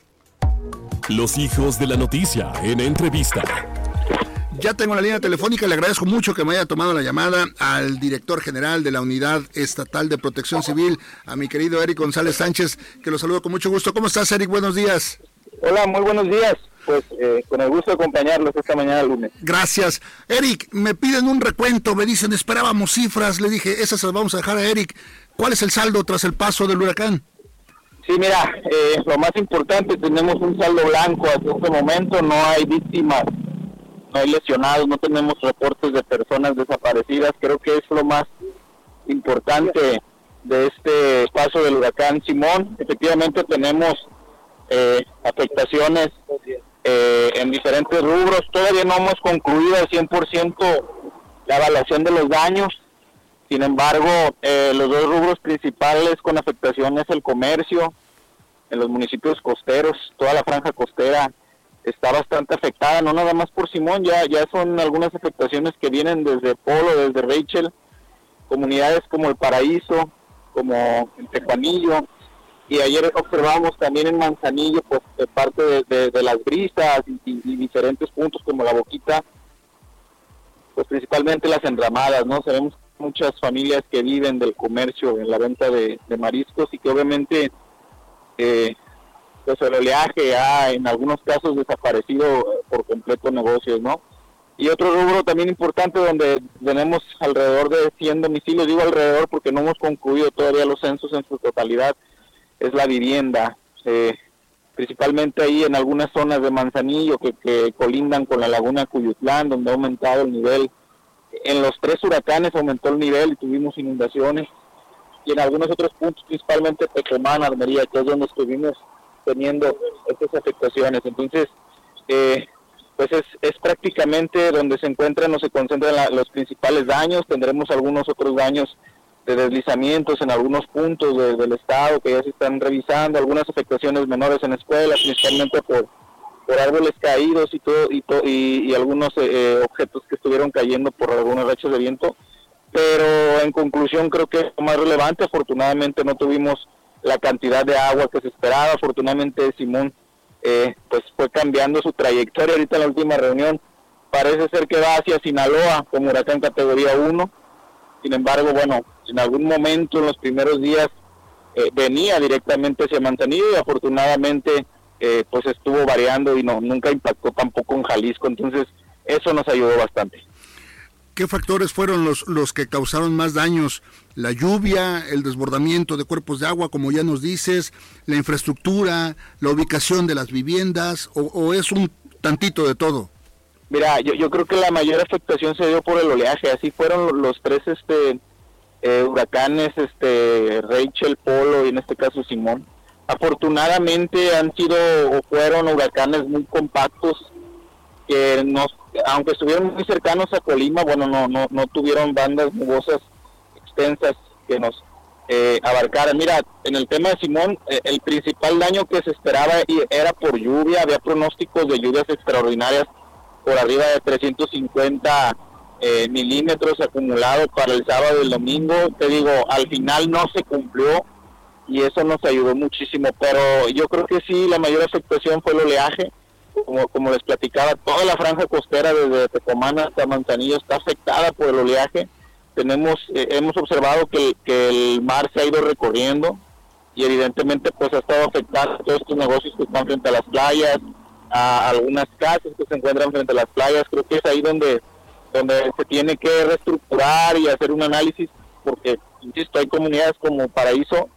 Los hijos de la noticia en entrevista. Ya tengo la línea telefónica, le agradezco mucho que me haya tomado la llamada al director general de la Unidad Estatal de Protección Civil, a mi querido Eric González Sánchez, que lo saludo con mucho gusto. ¿Cómo estás, Eric? Buenos días. Hola, muy buenos días. Pues eh, con el gusto de acompañarlos esta mañana lunes. Gracias. Eric, me piden un recuento, me dicen, esperábamos cifras, le dije, esas se las vamos a dejar a Eric. ¿Cuál es el saldo tras el paso del huracán? Sí, mira, eh, lo más importante, tenemos un saldo blanco hasta este momento, no hay víctimas, no hay lesionados, no tenemos reportes de personas desaparecidas. Creo que es lo más importante de este paso del huracán Simón. Efectivamente tenemos eh, afectaciones eh, en diferentes rubros. Todavía no hemos concluido al cien por ciento la evaluación de los daños. Sin embargo, eh, los dos rubros principales con afectación es el comercio en los municipios costeros, toda la franja costera está bastante afectada, no nada más por Simón, ya ya son algunas afectaciones que vienen desde Polo, desde Rachel, comunidades como El Paraíso, como el Tecuanillo, y ayer observábamos también en Manzanillo, pues de parte de, de, de las brisas y, y, y diferentes puntos como La Boquita, pues principalmente las enramadas, ¿no? Sabemos muchas familias que viven del comercio en la venta de, de mariscos y que obviamente eh, pues el oleaje ha en algunos casos desaparecido por completo negocios, ¿no? Y otro rubro también importante donde tenemos alrededor de cien domicilios, digo alrededor porque no hemos concluido todavía los censos en su totalidad, es la vivienda, eh, principalmente ahí en algunas zonas de Manzanillo que, que colindan con la laguna Cuyutlán, donde ha aumentado el nivel. En los tres huracanes aumentó el nivel y tuvimos inundaciones, y en algunos otros puntos, principalmente Tecomán, Armería, que es donde estuvimos teniendo estas afectaciones. Entonces, eh, pues es, es prácticamente donde se encuentran o se concentran la, los principales daños. Tendremos algunos otros daños de deslizamientos en algunos puntos de, del estado que ya se están revisando, algunas afectaciones menores en escuelas, principalmente por, por árboles caídos y todo y, to, y, y algunos eh, objetos que estuvieron cayendo por algunos rachas de viento. Pero en conclusión creo que es lo más relevante. Afortunadamente no tuvimos la cantidad de agua que se esperaba. Afortunadamente Simón eh, pues fue cambiando su trayectoria. Ahorita en la última reunión parece ser que va hacia Sinaloa como huracán categoría uno. Sin embargo, bueno, en algún momento en los primeros días eh, venía directamente hacia Manzanillo y afortunadamente eh, pues estuvo variando y no nunca impactó tampoco en Jalisco. Entonces eso nos ayudó bastante. ¿Qué factores fueron los, los que causaron más daños? ¿La lluvia, el desbordamiento de cuerpos de agua, como ya nos dices, la infraestructura, la ubicación de las viviendas, o, o es un tantito de todo? Mira, yo, yo creo que la mayor afectación se dio por el oleaje. Así fueron los tres este eh, huracanes, este Rachel, Polo y en este caso Simón. Afortunadamente han sido o fueron huracanes muy compactos que nos, aunque estuvieron muy cercanos a Colima, bueno, no no no tuvieron bandas nubosas extensas que nos eh, abarcaran. Mira, en el tema de Simón, eh, el principal daño que se esperaba era por lluvia. Había pronósticos de lluvias extraordinarias por arriba de trescientos cincuenta eh, milímetros acumulados para el sábado y el domingo. Te digo, al final no se cumplió y eso nos ayudó muchísimo, pero yo creo que sí, la mayor afectación fue el oleaje. Como, como les platicaba, toda la franja costera desde Tecomán hasta Manzanillo está afectada por el oleaje. Tenemos, eh, hemos observado que, que el mar se ha ido recorriendo y evidentemente pues ha estado afectando a todos estos negocios que están frente a las playas, a algunas casas que se encuentran frente a las playas. Creo que es ahí donde, donde se tiene que reestructurar y hacer un análisis, porque, insisto, hay comunidades como Paraíso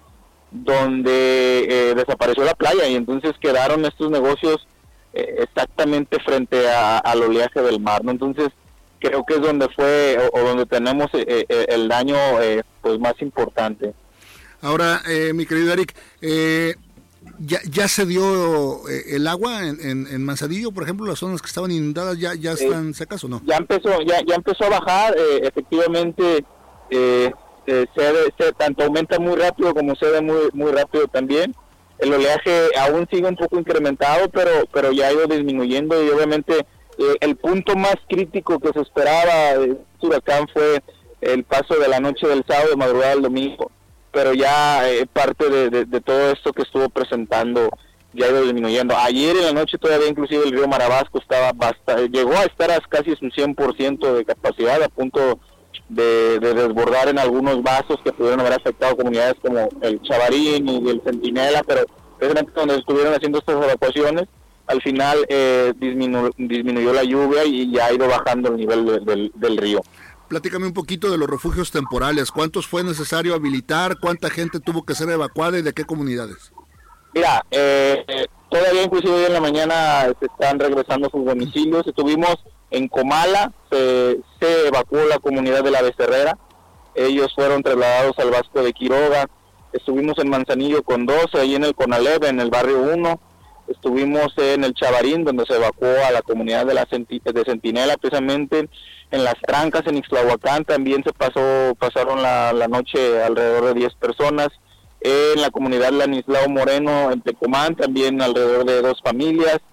donde eh, desapareció la playa y entonces quedaron estos negocios eh, exactamente frente a, al oleaje del mar, ¿no? Entonces creo que es donde fue o, o donde tenemos eh, eh, el daño eh, pues más importante. Ahora, eh, mi querido Eric, eh, ¿ya, ya se dio eh, el agua en, en, en Manzanillo, por ejemplo, las zonas que estaban inundadas ya ya están eh, secas o no? Ya empezó, ya ya empezó a bajar, eh, efectivamente, eh, eh, se, se tanto aumenta muy rápido como se ve muy muy rápido también. El oleaje aún sigue un poco incrementado, pero pero ya ha ido disminuyendo y obviamente eh, el punto más crítico que se esperaba de este huracán fue el paso de la noche del sábado, de madrugada del domingo, pero ya eh, parte de, de, de todo esto que estuvo presentando ya ha ido disminuyendo. Ayer en la noche todavía inclusive el río Marabasco estaba bastante, llegó a estar a casi su cien por ciento de capacidad, a punto de, de desbordar en algunos vasos que pudieron haber afectado comunidades como el Chavarín y el Centinela, pero precisamente donde estuvieron haciendo estas evacuaciones, al final eh, disminu disminuyó la lluvia y ya ha ido bajando el nivel de, del, del río. Platícame un poquito de los refugios temporales. ¿Cuántos fue necesario habilitar? ¿Cuánta gente tuvo que ser evacuada y de qué comunidades? Mira, eh, todavía inclusive hoy en la mañana se están regresando a sus domicilios. Estuvimos en Comala, se, se evacuó la comunidad de La Becerrera. Ellos fueron trasladados al Vasco de Quiroga. Estuvimos en Manzanillo con doce, ahí en el Conalep, en el barrio uno. Estuvimos en el Chavarín, donde se evacuó a la comunidad de la Centi de Centinela, precisamente. En Las Trancas, en Ixtlahuacán, también se pasó pasaron la, la noche alrededor de diez personas. En la comunidad Lanislao Moreno, en Tecomán, también alrededor de dos familias.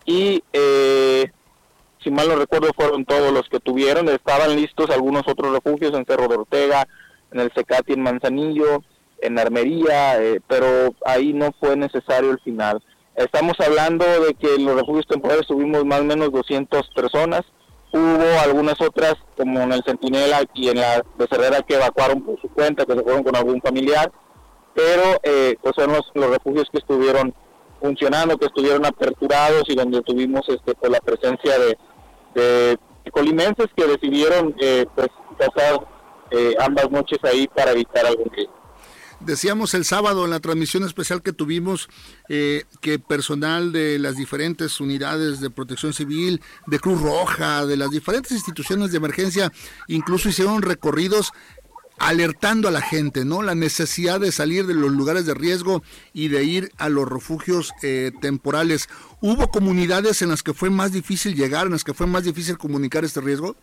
y eh, si mal no recuerdo fueron todos los que tuvieron. Estaban listos algunos otros refugios en Cerro de Ortega, en el Cecati, en Manzanillo, en Armería, eh, pero ahí no fue necesario el final. Estamos hablando de que en los refugios temporales tuvimos más o menos doscientas personas. Hubo algunas otras, como en el Centinela y en la Becerrera, que evacuaron por su cuenta, que se fueron con algún familiar, pero eh, pues son los, los refugios que estuvieron funcionando, que estuvieron aperturados y donde tuvimos este pues la presencia de, de colimenses que decidieron eh, pues pasar eh, ambas noches ahí para evitar algún riesgo. Decíamos el sábado en la transmisión especial que tuvimos eh, que personal de las diferentes unidades de protección civil, de Cruz Roja, de las diferentes instituciones de emergencia, incluso hicieron recorridos alertando a la gente, ¿no? La necesidad de salir de los lugares de riesgo y de ir a los refugios eh, temporales. ¿Hubo comunidades en las que fue más difícil llegar, en las que fue más difícil comunicar este riesgo?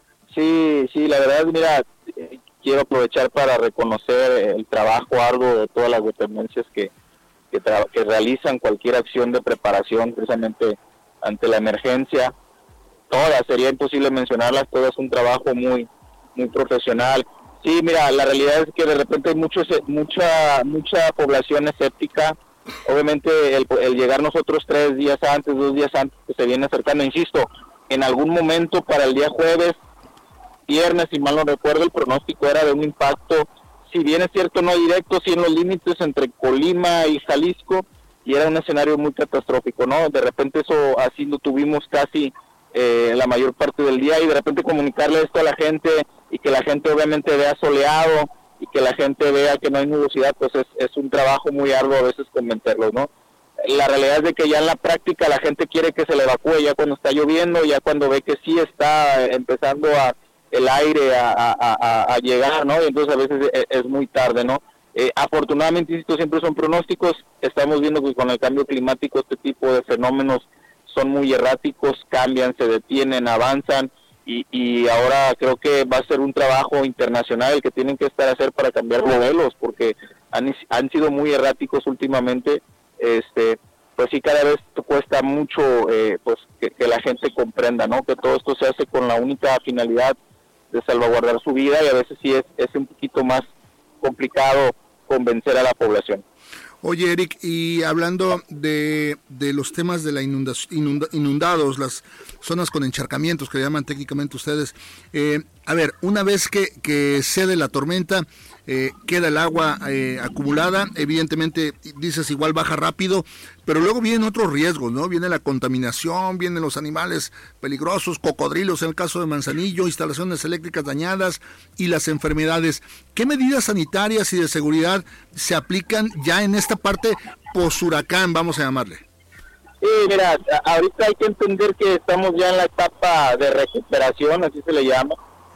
Sí, sí, la verdad, mira, eh, quiero aprovechar para reconocer el trabajo arduo de todas las dependencias que, que, tra- que realizan cualquier acción de preparación precisamente ante la emergencia. Todas, sería imposible mencionarlas, todas un trabajo muy, muy profesional. Sí, mira, la realidad es que de repente hay mucho, mucha mucha población escéptica. Obviamente el, el llegar nosotros tres días antes, dos días antes, que se viene acercando, insisto, en algún momento para el día jueves, viernes, si mal no recuerdo, el pronóstico era de un impacto, si bien es cierto no directo, sí en los límites entre Colima y Jalisco, y era un escenario muy catastrófico, ¿no? De repente eso así lo tuvimos casi eh, la mayor parte del día, y de repente comunicarle esto a la gente, y que la gente obviamente vea soleado, y que la gente vea que no hay nubosidad, pues es, es un trabajo muy arduo a veces convencerlos, ¿no? La realidad es de que ya en la práctica la gente quiere que se le evacúe ya cuando está lloviendo, ya cuando ve que sí está empezando a el aire a, a, a, a llegar, ¿no? Y entonces a veces es, es muy tarde, ¿no? Eh, afortunadamente, insisto, siempre son pronósticos. Estamos viendo que con el cambio climático este tipo de fenómenos son muy erráticos, cambian, se detienen, avanzan, y, y ahora creo que va a ser un trabajo internacional el que tienen que estar a hacer para cambiar modelos, porque han, han sido muy erráticos últimamente. Este, pues sí, cada vez cuesta mucho eh, pues que, que la gente comprenda, ¿no? Que todo esto se hace con la única finalidad de salvaguardar su vida, y a veces sí es, es un poquito más complicado convencer a la población. Oye, Eric, y hablando de, de los temas de la inundación, inunda, inundados, las zonas con encharcamientos que llaman técnicamente ustedes, eh, a ver, una vez que, que cede la tormenta, eh, queda el agua eh, acumulada, evidentemente dices igual baja rápido, pero luego vienen otros riesgos, ¿no? Viene la contaminación, vienen los animales peligrosos, cocodrilos en el caso de Manzanillo, instalaciones eléctricas dañadas y las enfermedades. ¿Qué medidas sanitarias y de seguridad se aplican ya en esta parte poshuracán, vamos a llamarle? Sí, mira, ahorita hay que entender que estamos ya en la etapa de recuperación, así se le llama.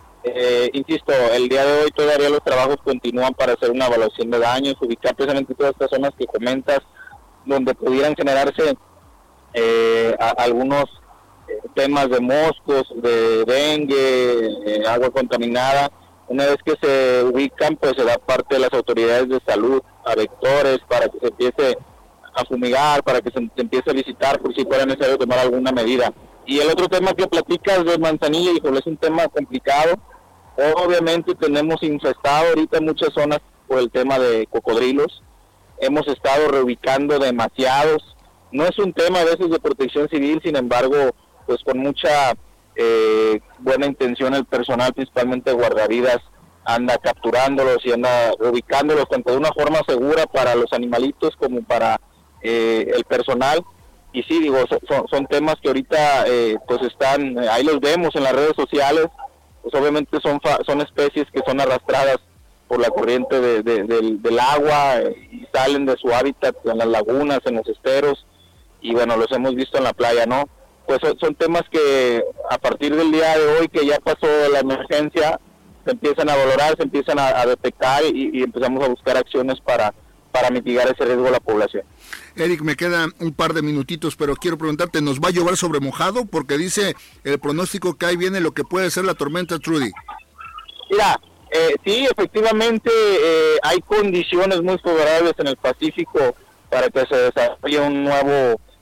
Eh, insisto, el día de hoy todavía los trabajos continúan para hacer una evaluación de daños, ubicar precisamente todas estas zonas que comentas, donde pudieran generarse eh, a, algunos eh, temas de moscos, de dengue, eh, agua contaminada. Una vez que se ubican, pues se da parte de las autoridades de salud a vectores para que se empiece a fumigar, para que se, se empiece a visitar por si fuera necesario tomar alguna medida. Y el otro tema que platicas de Manzanillo, híjole, es un tema complicado. Obviamente tenemos infestado ahorita muchas zonas por el tema de cocodrilos. Hemos estado reubicando demasiados. No es un tema a veces de protección civil, sin embargo, pues con mucha eh, buena intención el personal, principalmente guardavidas, anda capturándolos y anda reubicándolos tanto de una forma segura para los animalitos como para eh, el personal. Y sí, digo, son, son temas que ahorita eh, pues están, ahí los vemos en las redes sociales, pues obviamente son fa- son especies que son arrastradas por la corriente de, de, del, del agua eh, y salen de su hábitat en las lagunas, en los esteros, y bueno, los hemos visto en la playa, ¿no? Pues son, son temas que a partir del día de hoy que ya pasó la emergencia, se empiezan a valorar, se empiezan a, a detectar y, y empezamos a buscar acciones para, para mitigar ese riesgo a la población. Eric, me quedan un par de minutitos, pero quiero preguntarte, ¿nos va a llover sobre mojado? Porque dice el pronóstico que ahí viene lo que puede ser la tormenta Trudy. Mira, eh, sí, efectivamente eh, hay condiciones muy favorables en el Pacífico para que se desarrolle un nuevo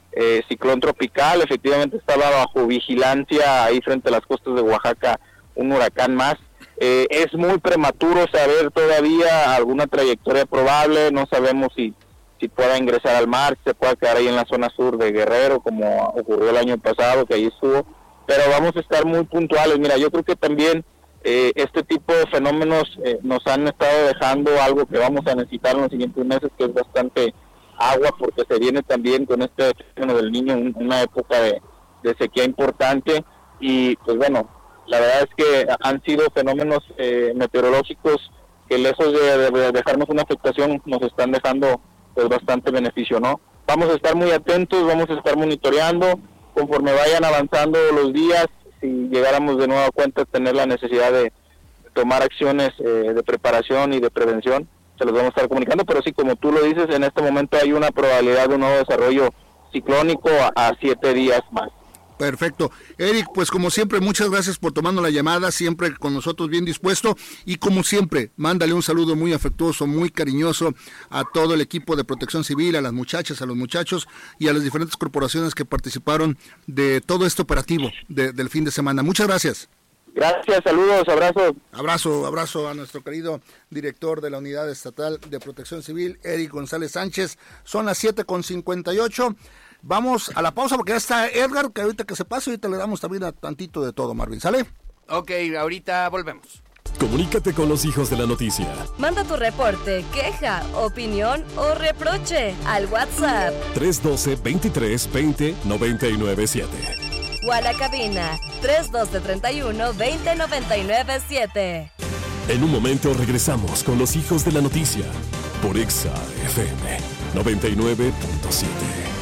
eh, ciclón tropical. Efectivamente estaba bajo vigilancia ahí frente a las costas de Oaxaca un huracán más. Eh, es muy prematuro saber todavía alguna trayectoria probable, no sabemos si, si pueda ingresar al mar, si se pueda quedar ahí en la zona sur de Guerrero, como ocurrió el año pasado, que ahí estuvo, pero vamos a estar muy puntuales. Mira, yo creo que también eh, este tipo de fenómenos eh, nos han estado dejando algo que vamos a necesitar en los siguientes meses, que es bastante agua, porque se viene también con este fenómeno del Niño una época de, de sequía importante, y pues bueno, la verdad es que han sido fenómenos eh, meteorológicos que lejos de, de dejarnos una afectación nos están dejando pues bastante beneficio, ¿no? Vamos a estar muy atentos, vamos a estar monitoreando conforme vayan avanzando los días. Si llegáramos de nuevo a cuenta tener la necesidad de tomar acciones eh, de preparación y de prevención, se los vamos a estar comunicando, pero sí, como tú lo dices, en este momento hay una probabilidad de un nuevo desarrollo ciclónico a, a siete días más. Perfecto. Eric, pues como siempre, muchas gracias por tomando la llamada, siempre con nosotros bien dispuesto, y como siempre, mándale un saludo muy afectuoso, muy cariñoso a todo el equipo de Protección Civil, a las muchachas, a los muchachos y a las diferentes corporaciones que participaron de todo este operativo de, del fin de semana. Muchas gracias. Gracias, saludos, abrazos. Abrazo, abrazo a nuestro querido director de la Unidad Estatal de Protección Civil, Eric González Sánchez. Son las siete con cincuenta y ocho. Vamos a la pausa porque ya está Edgar, que ahorita que se pase, ahorita le damos también a tantito de todo, Marvin. ¿Sale? Ok, ahorita volvemos. Comunícate con los hijos de la noticia. Manda tu reporte, queja, opinión o reproche al WhatsApp tres uno dos, veintitrés, veinte, noventa y nueve siete. O a la cabina tres uno dos, treinta y uno, veinte, noventa y nueve siete. En un momento regresamos con los hijos de la noticia por Exa F M noventa y nueve punto siete.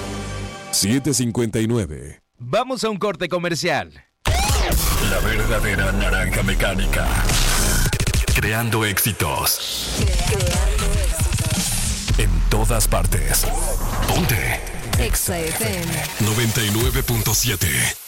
siete cincuenta y nueve. Vamos a un corte comercial. La verdadera naranja mecánica. Creando éxitos. Creando éxitos. En todas partes. Ponte. Exa F M noventa y nueve punto siete.